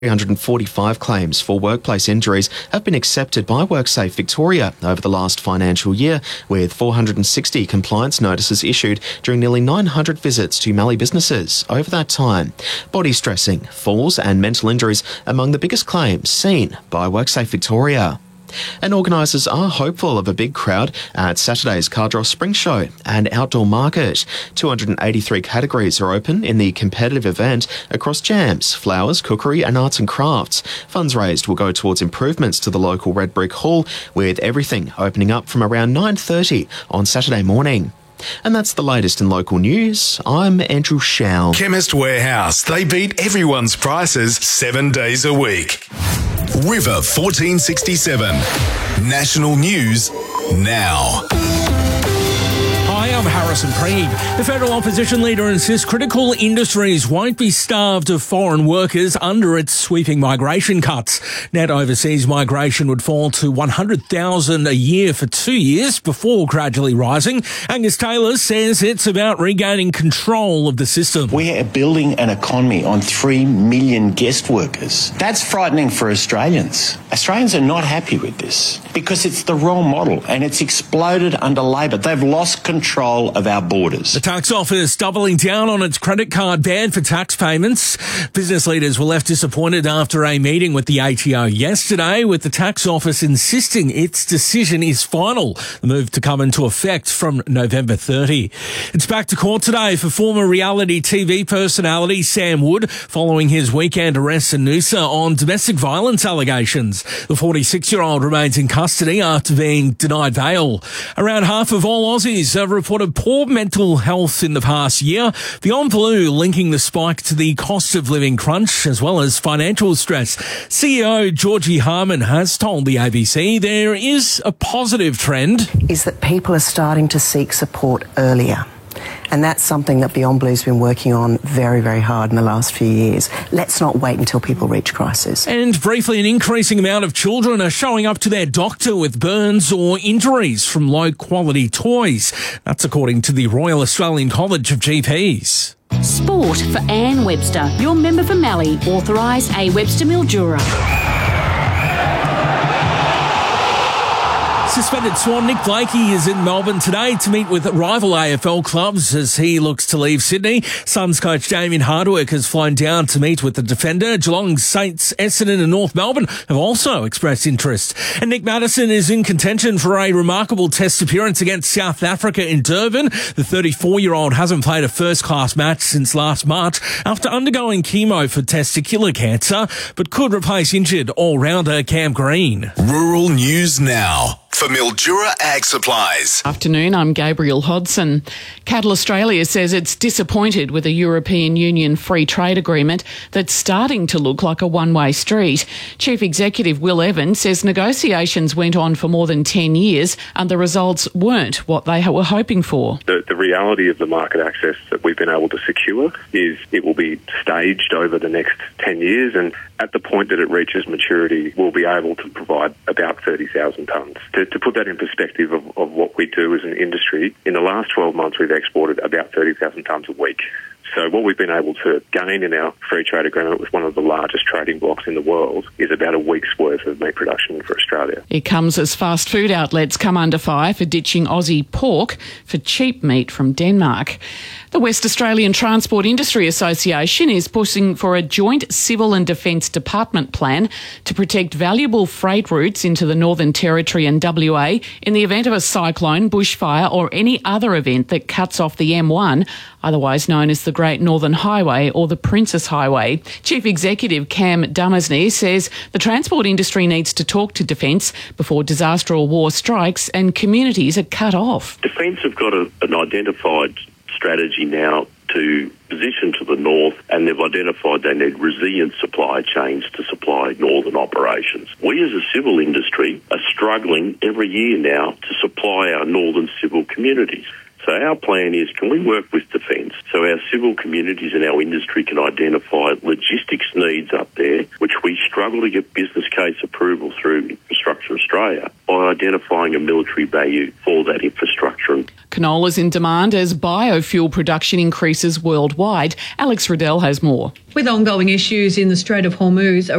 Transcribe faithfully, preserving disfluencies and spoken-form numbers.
three hundred forty-five claims for workplace injuries have been accepted by WorkSafe Victoria over the last financial year, with four hundred sixty compliance notices issued during nearly nine hundred visits to Mallee businesses over that time. Body stressing, falls and mental injuries among the biggest claims seen by WorkSafe Victoria. And organisers are hopeful of a big crowd at Saturday's Cardross Spring Show and Outdoor Market. two hundred eighty-three categories are open in the competitive event across jams, flowers, cookery and arts and crafts. Funds raised will go towards improvements to the local Red Brick Hall, with everything opening up from around nine thirty on Saturday morning. And that's the latest in local news. I'm Andrew Shao. Chemist Warehouse. They beat everyone's prices seven days a week. River fourteen sixty-seven. National News Now. Hi, I'm Harrison Preeb. The federal opposition leader insists critical industries won't be starved of foreign workers under its sweeping migration cuts. Net overseas migration would fall to one hundred thousand a year for two years before gradually rising. Angus Taylor says it's about regaining control of the system. We are building an economy on three million guest workers. That's frightening for Australians. Australians are not happy with this because it's the wrong model and it's exploded under Labor. They've lost control of our borders. The tax office doubling down on its credit card ban for tax payments. Business leaders were left disappointed after a meeting with the A T O yesterday, with the tax office insisting its decision is final. The move to come into effect from November thirtieth. It's back to court today for former reality T V personality Sam Wood following his weekend arrest in Noosa on domestic violence allegations. The forty-six-year-old remains in custody after being denied bail. Around half of all Aussies have reported poor mental health in the past year. Beyond Blue linking the spike to the cost of living crunch as well as financial stress. C E O Georgie Harman has told the A B C there is a positive trend. Is that people are starting to seek support earlier. And that's something that Beyond Blue's been working on very, very hard in the last few years. Let's not wait until people reach crisis. And briefly, an increasing amount of children are showing up to their doctor with burns or injuries from low-quality toys. That's according to the Royal Australian College of G Ps. Sport for Anne Webster, your member for Mallee, authorise A Webster Mildura. Suspended Swan Nick Blakey is in Melbourne today to meet with rival A F L clubs as he looks to leave Sydney. Suns coach Damien Hardwick has flown down to meet with the defender. Geelong, Saints, Essendon and North Melbourne have also expressed interest. And Nick Maddison is in contention for a remarkable test appearance against South Africa in Durban. The thirty-four-year-old hasn't played a first-class match since last March after undergoing chemo for testicular cancer, but could replace injured all-rounder Cam Green. Rural News Now. For Mildura Ag Supplies. Afternoon, I'm Gabriel Hodson. Cattle Australia says it's disappointed with a European Union free trade agreement that's starting to look like a one-way street. Chief Executive Will Evans says negotiations went on for more than ten years and the results weren't what they were hoping for. The, the reality of the market access that we've been able to secure is it will be staged over the next ten years, and at the point that it reaches maturity, we'll be able to provide about thirty thousand tonnes. To, to put that in perspective of, of what we do as an industry, in the last twelve months we've exported about thirty thousand tonnes a week. So what we've been able to gain in our free trade agreement with one of the largest trading blocks in the world is about a week's worth of meat production for Australia. It comes as fast food outlets come under fire for ditching Aussie pork for cheap meat from Denmark. The West Australian Transport Industry Association is pushing for a joint Civil and Defence Department plan to protect valuable freight routes into the Northern Territory and W A in the event of a cyclone, bushfire or any other event that cuts off the M one, otherwise known as the Great Northern Highway or the Princess Highway. Chief Executive Cam Dummersney says the transport industry needs to talk to Defence before disaster or war strikes and communities are cut off. Defence have got a, an identified strategy now to position to the north, and they've identified they need resilient supply chains to supply northern operations. We as a civil industry are struggling every year now to supply our northern civil communities. So our plan is, can we work with Defence so our civil communities and our industry can identify logistics needs up there, which we struggle to get business case approval through Infrastructure Australia, by identifying a military value for that infrastructure. Canola's in demand as biofuel production increases worldwide. Alex Riddell has more. With ongoing issues in the Strait of Hormuz,